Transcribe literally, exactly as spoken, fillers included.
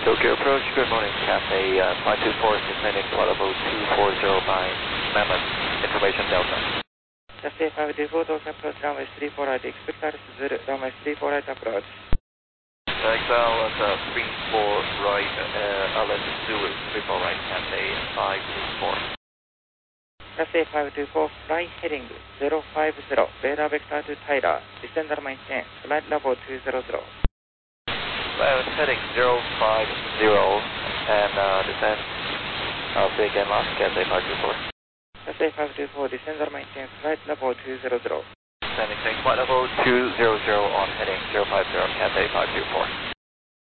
Tokyo approach, good morning, Cathay uh, five two four, descending flight level two four zero by Mammoth, information Delta. Cathay five two four, Tokyo approach, runway three four right, expect Alice Zulu, runway three four right approach. Excel at uh, three four right, uh, Alice Zulu, three four right, Cathay five two four. Cathay five two four, fly heading zero five zero, radar vector to Tyler, descend and maintain, flight level two zero zero. Well, it's heading zero five zero and uh, descend uh, big and last Cathay five two four. Cathay five two four, descend and maintain, flight level two zero zero. Descending flight level two zero zero on heading zero five zero, Cathay five two four.